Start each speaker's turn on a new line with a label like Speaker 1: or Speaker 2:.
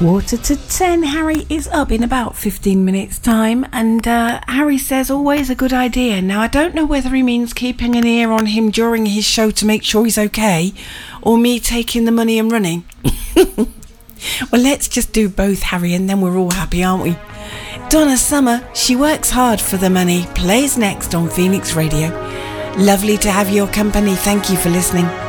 Speaker 1: 9:45. Harry is up in about 15 minutes time, and Harry says always a good idea. Now I don't know whether he means keeping an ear on him during his show to make sure he's okay, or me taking the money and running. Well, let's just do both, Harry, and then we're all happy, aren't we? Donna Summer, She Works Hard for the Money, plays next on Phoenix Radio. Lovely to have your company. Thank you for listening.